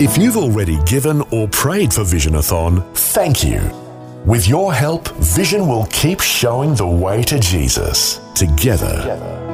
If you've already given or prayed for Visionathon, thank you. With your help, Vision will keep showing the way to Jesus. Together,